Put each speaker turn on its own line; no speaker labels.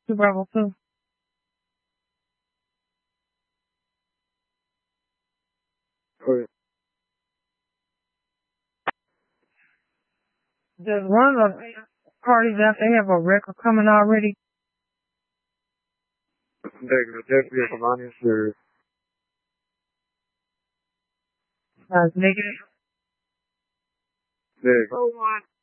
To Bravo 2.
Okay.
Does one of the parties out there have a record coming already?
Definitely a Cavani or
Negative.
Big.
Oh, what?